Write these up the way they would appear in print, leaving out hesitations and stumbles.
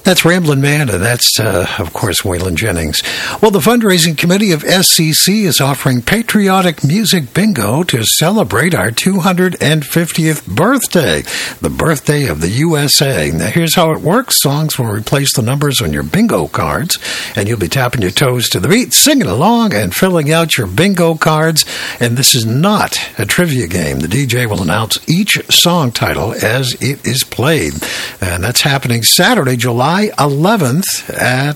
That's Ramblin' Man, and that's, of course, Waylon Jennings. Well, the fundraising committee of SCC is offering Patriotic Music Bingo to celebrate our 250th birthday, the birthday of the USA. Now, here's how it works. Songs will replace the numbers on your bingo cards, and you'll be tapping your toes to the beat, singing along, and filling out your bingo cards. And this is not a trivia game. The DJ will announce each song title as it is played, and that's happening Saturday, July 11th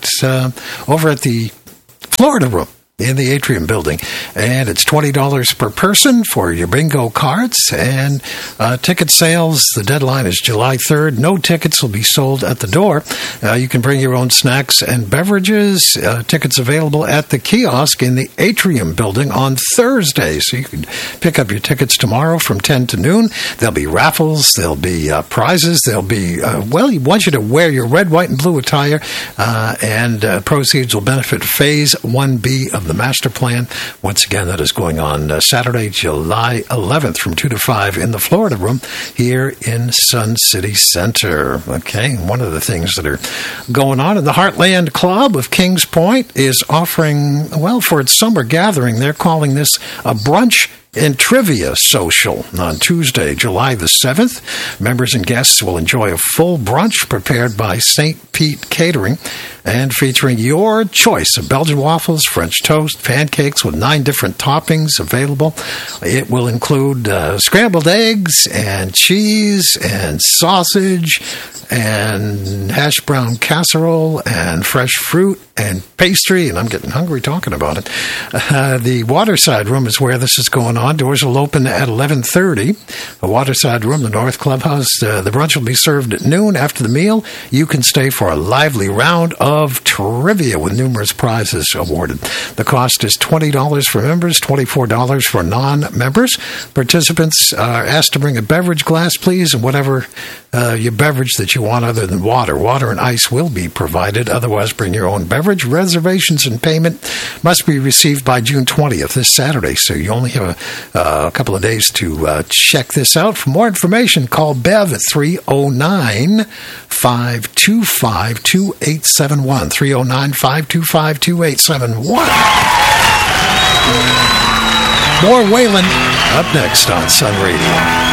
over at the Florida Room in the Atrium Building. And it's $20 per person for your bingo cards. And ticket sales, the deadline is July 3rd. No tickets will be sold at the door. You can bring your own snacks and beverages. Tickets available at the kiosk in the Atrium Building on Thursday. So you can pick up your tickets tomorrow from 10 to noon. There'll be raffles. There'll be prizes. There'll be, we want you to wear your red, white, and blue attire. And proceeds will benefit Phase 1B of the master plan. Once again, that is going on Saturday, July 11th from 2 to 5 in the Florida Room here in Sun City Center. Okay, one of the things that are going on in the Heartland Club of Kings Point is offering, well, for its summer gathering, they're calling this a brunch and trivia social on Tuesday, July the 7th. Members and guests will enjoy a full brunch prepared by St. Pete Catering and featuring your choice of Belgian waffles, French toast, pancakes with 9 different toppings available. It will include scrambled eggs and cheese and sausage and hash brown casserole and fresh fruit and pastry, and I'm getting hungry talking about it. The Waterside Room is where this is going on. Doors will open at 11:30. The Waterside Room, the North Clubhouse. The brunch will be served at noon. After the meal, you can stay for a lively round of trivia with numerous prizes awarded. The cost is $20 for members, $24 for non-members. Participants are asked to bring a beverage glass, please, and whatever your beverage that you want other than water. Water and ice will be provided. Otherwise, bring your own beverage. Reservations and payment must be received by June 20th, this Saturday. So you only have a couple of days to check this out. For more information, call Bev at 309-525-2871. 309-525-2871. More Waylon up next on Sun Radio.